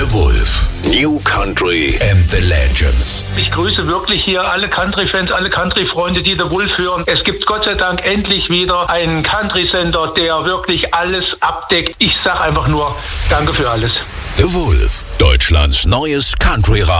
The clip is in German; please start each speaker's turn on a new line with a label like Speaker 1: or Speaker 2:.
Speaker 1: The Wolf. New Country and the Legends.
Speaker 2: Ich grüße wirklich hier alle Country-Fans, alle Country-Freunde, die The Wolf hören. Es gibt Gott sei Dank endlich wieder einen Country-Sender, der wirklich alles abdeckt. Ich sag einfach nur, danke für alles.
Speaker 1: The Wolf, Deutschlands neues Country-Radio.